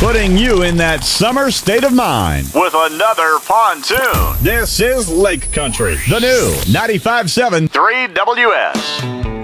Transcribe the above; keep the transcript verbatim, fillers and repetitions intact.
putting you in that summer state of mind with another pontoon. This is Lake Country, the new ninety-five point seven three W S.